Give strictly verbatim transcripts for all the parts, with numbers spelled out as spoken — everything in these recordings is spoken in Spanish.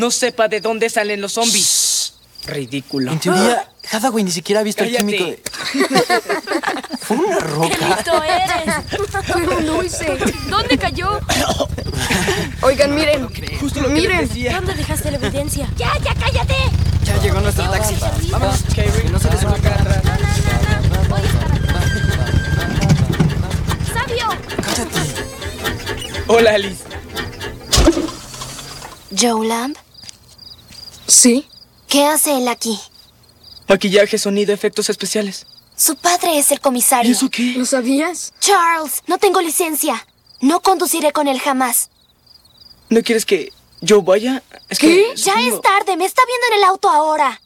no sepa de dónde salen los zombies. Shh. Ridículo. En teoría, Hathaway ni siquiera ha visto Cállate. el químico de... ¿Fue una roca? ¡Qué listo eres! Fue un dulce. ¿Dónde cayó? Oigan, miren. Justo lo que Miren. les decía. ¿Dónde dejaste la evidencia? ¡Ya, ya, cállate! Ya llegó nuestro taxi. Vamos, Kairi. No se les suba acá atrás. No, no, no, no. Voy a estar atrás. ¡Sabio! Cállate. Hola, Alice. ¿Joe Lamb? ¿Sí? ¿Qué hace él aquí? Maquillaje, sonido, efectos especiales. Su padre es el comisario. ¿Y eso qué? ¿Lo sabías? Charles, no tengo licencia. No conduciré con él jamás. ¿No quieres que yo vaya? Es ¿Qué? que Ya supongo- es tarde, me está viendo en el auto ahora.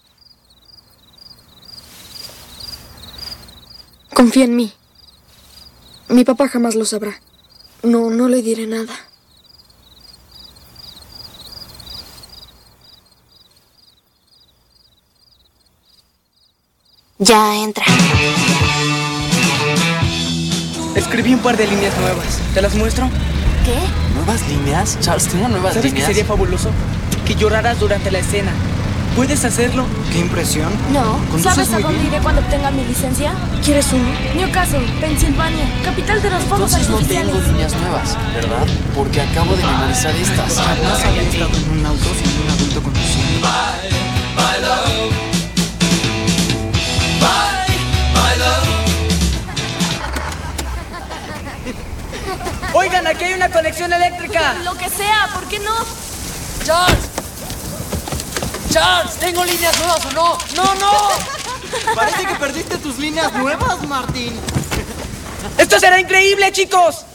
Confía en mí. Mi papá jamás lo sabrá. No, no le diré nada. Ya entra. Escribí un par de líneas nuevas. ¿Te las muestro? ¿Qué? ¿Nuevas líneas? Charles, ¿tengo nuevas ¿Sabes qué líneas? sería fabuloso? Que lloraras durante la escena. ¿Puedes hacerlo? ¡Qué impresión! No. ¿Conduces ¿Sabes a muy dónde bien? iré cuando obtenga mi licencia? ¿Quieres uno? Newcastle, Pensilvania, capital de los fuegos Entonces no artificiales. tengo líneas nuevas, ¿verdad? Porque acabo de memorizar estas. Jamás había estado en un auto sin un adulto conduciendo. Oigan, aquí hay una conexión eléctrica. Lo que sea, ¿por qué no? ¡Charles! ¡Charles! ¿Tengo líneas nuevas o no? ¡No, no! Parece que perdiste tus líneas nuevas, Martín. ¡Esto será increíble, chicos!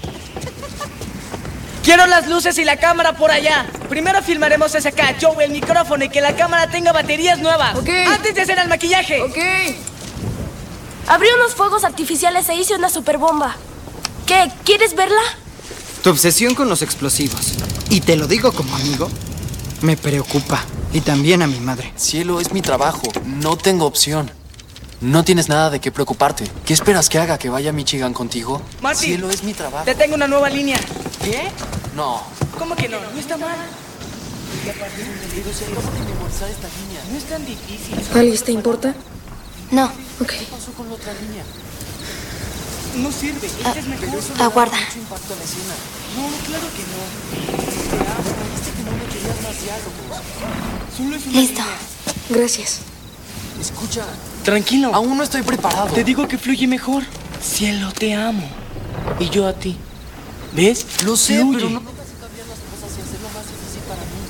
Quiero las luces y la cámara por allá. Primero filmaremos ese acá, Joe, el micrófono y que la cámara tenga baterías nuevas. Ok. Antes de hacer el maquillaje. Ok. Abrí unos fuegos artificiales e hice una superbomba. ¿Qué? ¿Quieres verla? Tu obsesión con los explosivos, y te lo digo como amigo, me preocupa. Y también a mi madre. Cielo, es mi trabajo. No tengo opción. No tienes nada de qué preocuparte. ¿Qué esperas que haga? ¿Que vaya a Michigan contigo? Marty, Cielo, es mi trabajo. te tengo una nueva línea. ¿Qué? No. ¿Cómo que no? No está mal. Pero si acabo de memorizar esta línea. No es tan difícil. Alice, ¿te importa? No. Ok. ¿Qué pasó con la otra línea? No sirve. Esta es mejor. Aguarda. Mucho impacto en la escena. No, claro que no. Dijiste que no me querías más diálogos. Solo es una Listo. línea. Gracias. Escucha, Tranquilo. aún no estoy preparado. Te digo que fluye mejor. Cielo, te amo. Y yo a ti. ¿Ves? Lo sé, Fluye. pero no puedes cambiar las cosas y hacerlo más difícil para mí.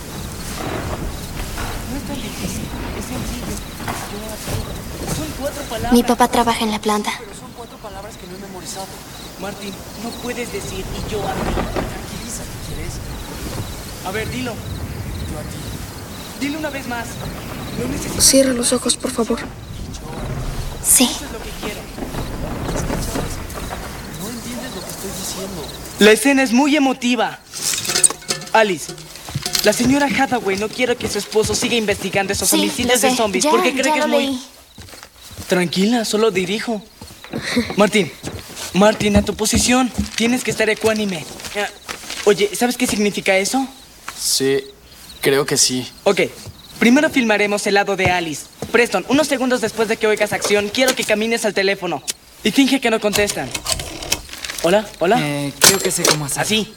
No es tan difícil. Es sencillo. Yo a ti. Son cuatro palabras. Mi papá trabaja en la planta. Pero son cuatro palabras que no he memorizado. Martín, no puedes decir y yo a ti. Tranquiliza, ¿quieres? A ver, dilo. Yo a ti. Dilo una vez más. No necesito. Cierra los ojos, por favor. Sí. Eso es lo que quiero. No entiendes lo que estoy diciendo. La escena es muy emotiva. Alice, la señora Hathaway no quiere que su esposo siga investigando esos Sí, lo homicidios sé. de zombies Ya, porque cree ya que lo es muy... leí. Tranquila, solo dirijo. Martín, Martín, a tu posición. Tienes que estar ecuánime. Ah, Oye, ¿sabes qué significa eso? Sí, creo que sí. Ok, primero filmaremos el lado de Alice. Preston, unos segundos después de que oigas acción, quiero que camines al teléfono y finge que no contestan. ¿Hola? ¿Hola? Eh, creo que sé cómo hacer. Así.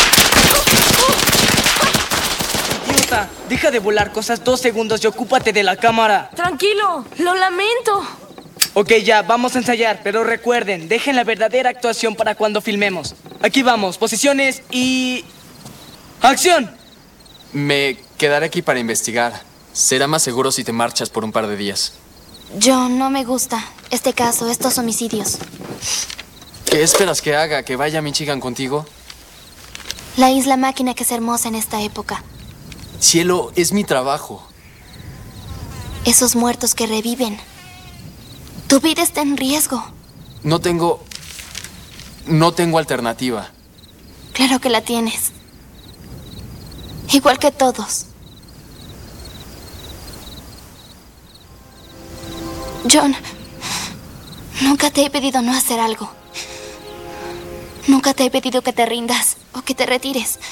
Idiota, deja de volar cosas dos segundos y ocúpate de la cámara. Tranquilo, lo lamento. Ok, ya, vamos a ensayar, pero recuerden, dejen la verdadera actuación para cuando filmemos. Aquí vamos, posiciones y... ¡acción! Me quedaré aquí para investigar. Será más seguro si te marchas por un par de días. Yo no me gusta este caso, estos homicidios. ¿Qué esperas que haga? ¿Que vaya a Michigan contigo? La isla máquina que es hermosa en esta época. Cielo, es mi trabajo. Esos muertos que reviven. Tu vida está en riesgo. No tengo... No tengo alternativa. Claro que la tienes. Igual que todos. John, nunca te he pedido no hacer algo. Nunca te he pedido que te rindas o que te retires.